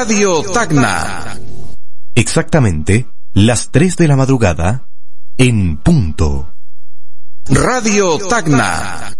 Radio Tacna. Exactamente las 3 de la madrugada en punto. Radio Tacna.